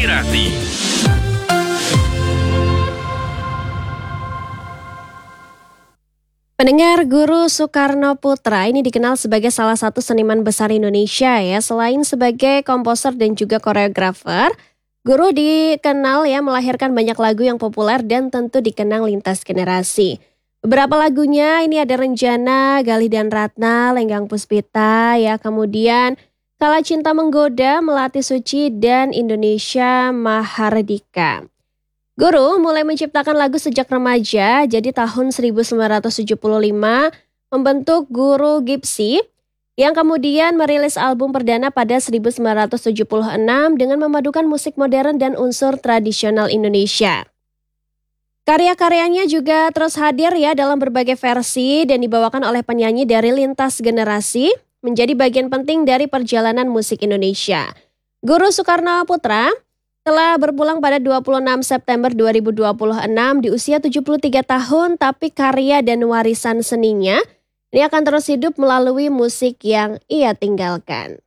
Inspirasi. Pendengar, Guru Soekarno Putra ini dikenal sebagai salah satu seniman besar Indonesia ya. Selain sebagai komposer dan juga koreografer, Guru dikenal ya melahirkan banyak lagu yang populer dan tentu dikenang lintas generasi. Beberapa lagunya ini ada Renjana, Galih dan Ratna, Lenggang Puspita ya, kemudian Kala Cinta Menggoda, Melati Suci, dan Indonesia Mahardika. Guru mulai menciptakan lagu sejak remaja, jadi tahun 1975 membentuk Guru Gipsy yang kemudian merilis album perdana pada 1976 dengan memadukan musik modern dan unsur tradisional Indonesia. Karya-karyanya juga terus hadir ya dalam berbagai versi dan dibawakan oleh penyanyi dari lintas generasi, menjadi bagian penting dari perjalanan musik Indonesia. Guru Soekarno Putra telah berpulang pada 26 September 2026 di usia 73 tahun, tapi karya dan warisan seninya ini akan terus hidup melalui musik yang ia tinggalkan.